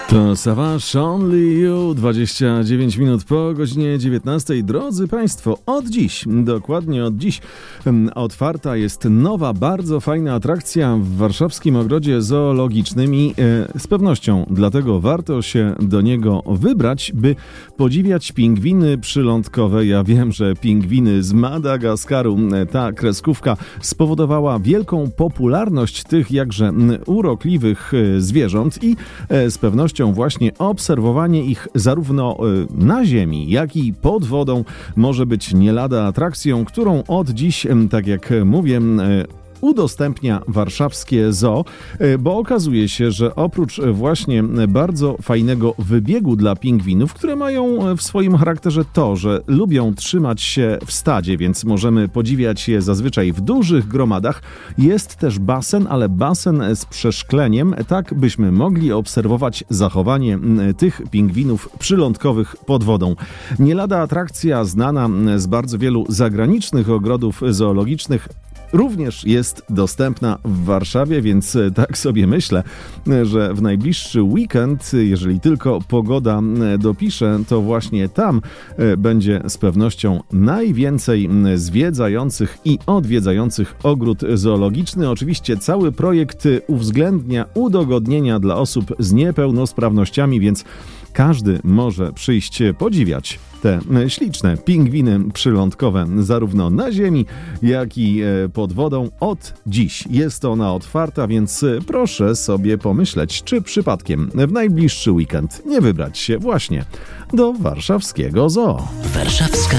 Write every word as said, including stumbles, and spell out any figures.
To Savage Only You, dwadzieścia dziewięć minut po godzinie dziewiętnastej. Drodzy Państwo, od dziś, dokładnie od dziś, otwarta jest nowa, bardzo fajna atrakcja w warszawskim ogrodzie zoologicznym i e, z pewnością dlatego warto się do niego wybrać, by podziwiać pingwiny przylądkowe. Ja wiem, że pingwiny z Madagaskaru, ta kreskówka spowodowała wielką popularność tych jakże urokliwych zwierząt i e, z pewnością właśnie obserwowanie ich zarówno na ziemi, jak i pod wodą może być nie lada atrakcją, którą od dziś, tak jak mówię, udostępnia warszawskie zoo, bo okazuje się, że oprócz właśnie bardzo fajnego wybiegu dla pingwinów, które mają w swoim charakterze to, że lubią trzymać się w stadzie, więc możemy podziwiać je zazwyczaj w dużych gromadach, jest też basen, ale basen z przeszkleniem, tak byśmy mogli obserwować zachowanie tych pingwinów przylądkowych pod wodą. Nie lada atrakcja znana z bardzo wielu zagranicznych ogrodów zoologicznych również jest dostępna w Warszawie, więc tak sobie myślę, że w najbliższy weekend, jeżeli tylko pogoda dopisze, to właśnie tam będzie z pewnością najwięcej zwiedzających i odwiedzających ogród zoologiczny. Oczywiście cały projekt uwzględnia udogodnienia dla osób z niepełnosprawnościami, więc każdy może przyjść podziwiać te śliczne pingwiny przylądkowe zarówno na ziemi, jak i pod wodą. Od dziś jest ona otwarta, więc proszę sobie pomyśleć, czy przypadkiem w najbliższy weekend nie wybrać się właśnie do warszawskiego zoo. Warszawska